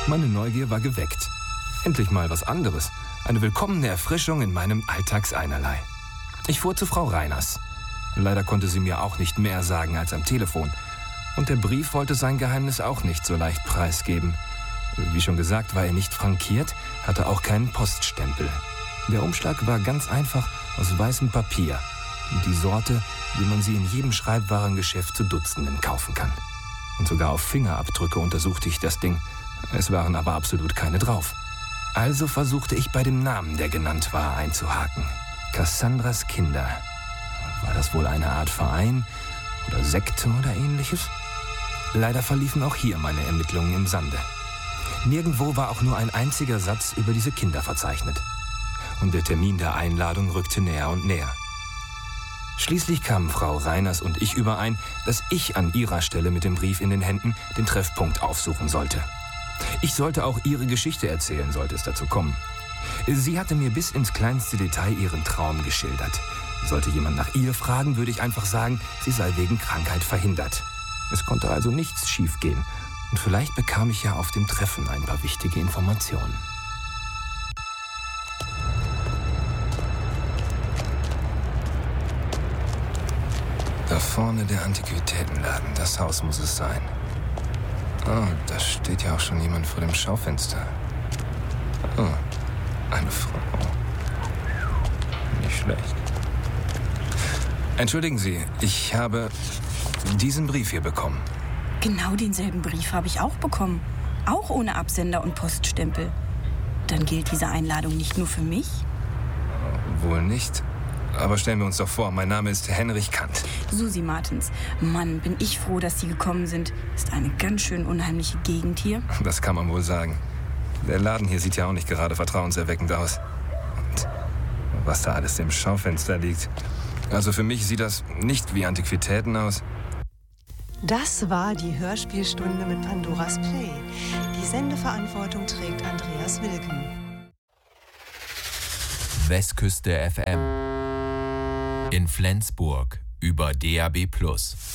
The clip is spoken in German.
Meine Neugier war geweckt. Endlich mal was anderes. Eine willkommene Erfrischung in meinem Alltagseinerlei. Ich fuhr zu Frau Reiners. Leider konnte sie mir auch nicht mehr sagen als am Telefon. Und der Brief wollte sein Geheimnis auch nicht so leicht preisgeben. Wie schon gesagt, war er nicht frankiert, hatte auch keinen Poststempel. Der Umschlag war ganz einfach aus weißem Papier. Die Sorte, wie man sie in jedem Schreibwarengeschäft zu Dutzenden kaufen kann. Und sogar auf Fingerabdrücke untersuchte ich das Ding. Es waren aber absolut keine drauf. Also versuchte ich bei dem Namen, der genannt war, einzuhaken. Cassandras Kinder. War das wohl eine Art Verein oder Sekte oder ähnliches? Leider verliefen auch hier meine Ermittlungen im Sande. Nirgendwo war auch nur ein einziger Satz über diese Kinder verzeichnet. Und der Termin der Einladung rückte näher und näher. Schließlich kamen Frau Reiners und ich überein, dass ich an ihrer Stelle mit dem Brief in den Händen den Treffpunkt aufsuchen sollte. Ich sollte auch ihre Geschichte erzählen, sollte es dazu kommen. Sie hatte mir bis ins kleinste Detail ihren Traum geschildert. Sollte jemand nach ihr fragen, würde ich einfach sagen, sie sei wegen Krankheit verhindert. Es konnte also nichts schiefgehen. Und vielleicht bekam ich ja auf dem Treffen ein paar wichtige Informationen. Da vorne der Antiquitätenladen, das Haus muss es sein. Oh, da steht ja auch schon jemand vor dem Schaufenster. Oh, eine Frau. Nicht schlecht. Entschuldigen Sie, ich habe diesen Brief hier bekommen. Genau denselben Brief habe ich auch bekommen. Auch ohne Absender und Poststempel. Dann gilt diese Einladung nicht nur für mich? Wohl nicht. Aber stellen wir uns doch vor, mein Name ist Henrich Kant. Susi Martens. Mann, bin ich froh, dass Sie gekommen sind. Ist eine ganz schön unheimliche Gegend hier. Das kann man wohl sagen. Der Laden hier sieht ja auch nicht gerade vertrauenserweckend aus. Und was da alles im Schaufenster liegt. Also für mich sieht das nicht wie Antiquitäten aus. Das war die Hörspielstunde mit Pandoras Play. Die Sendeverantwortung trägt Andreas Wilken. Westküste FM in Flensburg über DAB+.